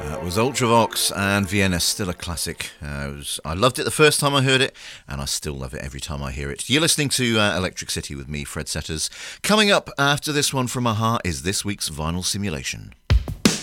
That was Ultravox and Vienna, still a classic. I loved it the first time I heard it, and I still love it every time I hear it. You're listening to Electric City with me, Fred Setters. Coming up after this one from a-ha is this week's Vinyl Simulation.